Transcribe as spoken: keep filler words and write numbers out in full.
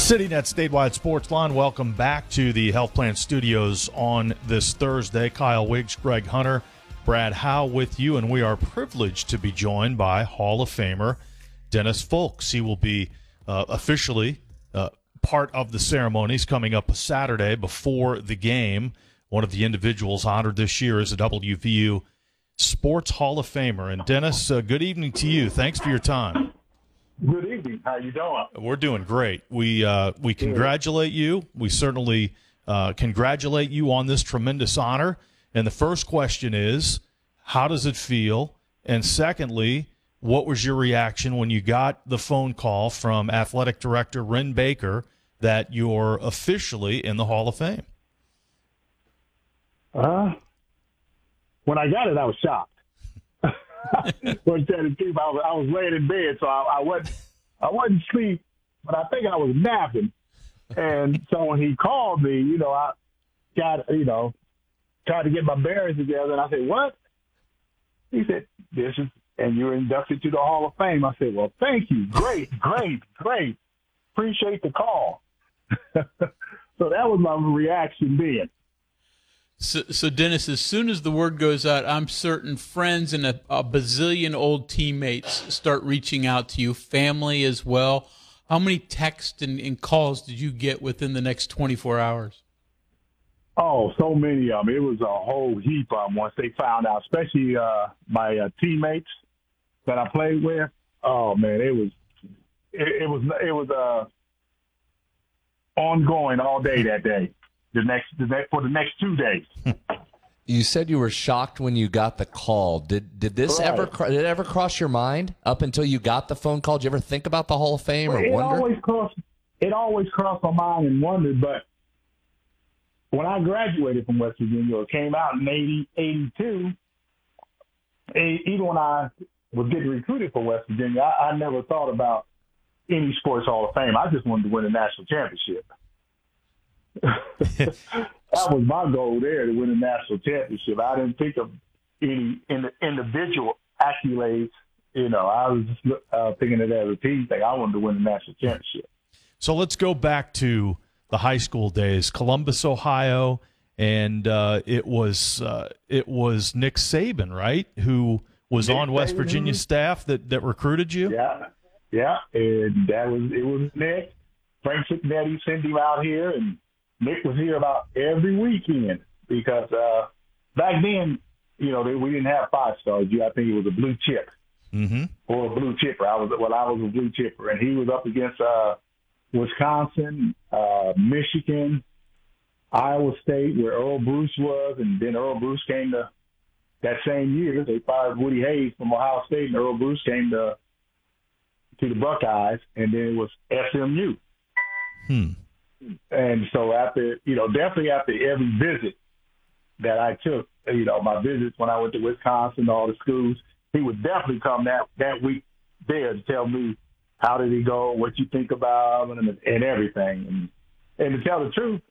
Sitting at Statewide Sports Line, welcome back to the Health Plan Studios on this Thursday. Kyle Wiggs, Greg Hunter, Brad Howe with you, and we are privileged to be joined by Hall of Famer Dennis Folks. He will be uh, officially uh, part of the ceremonies coming up Saturday before the game. One of the individuals honored this year is a W V U Sports Hall of Famer. And Dennis, uh, good evening to you. Thanks for your time. Good evening. How you doing? We're doing great. We uh, we congratulate you. We certainly uh, congratulate you on this tremendous honor. And the first question is, how does it feel? And secondly, what was your reaction when you got the phone call from Athletic Director Wren Baker that you're officially in the Hall of Fame? Uh, when I got it, I was shocked. Well, to tell you the truth, I was, I was laying in bed, so I, I wasn't I wasn't asleep, but I think I was napping. And so when he called me, you know, I got you know tried to get my bearings together, and I said, "What?" He said, "This is and you're inducted to the Hall of Fame." I said, "Well, thank you, great, great, great, appreciate the call." So that was my reaction then. So, so, Dennis, as soon as the word goes out, I'm certain friends and a, a bazillion old teammates start reaching out to you, family as well. How many texts and, and calls did you get within the next twenty-four hours? Oh, so many of them. It was a whole heap of them once they found out, especially uh, my uh, teammates that I played with. Oh, man, it was it, it was it was uh, ongoing all day that day. The next, the next for the next two days. You said you were shocked when you got the call. Did did this Right. ever did it ever cross your mind up until you got the phone call? Did you ever think about the Hall of Fame or it wonder? always crossed it always crossed my mind and wondered. But when I graduated from West Virginia, or came out in eighty, eighty-two, even when I was getting recruited for West Virginia, I, I never thought about any sports Hall of Fame. I just wanted to win a national championship. That was my goal there, to win a national championship. I didn't think of any in the individual accolades. You know, I was just uh, thinking of that as a team thing. I wanted to win a national championship. So let's go back to the high school days, Columbus, Ohio, and uh, it was uh, it was Nick Saban, right, who was Nick on West Saban. Virginia staff that, that recruited you? Yeah, yeah, and that was it was Nick. Frank Cincinnati sent him out here, and Nick was here about every weekend because uh, back then, you know, we didn't have five stars. I think it was a blue chip Mm-hmm. or a blue chipper. I was well, I was a blue chipper, and he was up against uh, Wisconsin, uh, Michigan, Iowa State, where Earl Bruce was, and then Earl Bruce came to that same year. They fired Woody Hayes from Ohio State, and Earl Bruce came to to the Buckeyes, and then it was S M U. Hmm. And so after, you know, definitely after every visit that I took, you know, my visits when I went to Wisconsin, all the schools, he would definitely come that, that week there to tell me how did he go, what you think about him, and, and everything. And, and to tell the truth,